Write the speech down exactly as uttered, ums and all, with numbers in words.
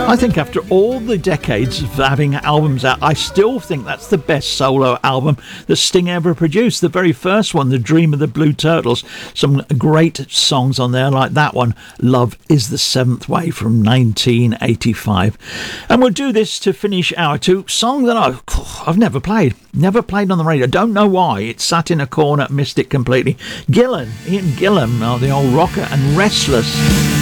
I think after all the decades of having albums out, I still think that's the best solo album that Sting ever produced. The very first one, The Dream of the Blue Turtles. Some great songs on there like that one, Love is the Seventh Way from nineteen eighty-five. And we'll do this to finish our two. Song that I've, I've never played. Never played on the radio. Don't know why. It sat in a corner, missed it completely. Gillan, Ian Gillan, oh, the old rocker, and Restless.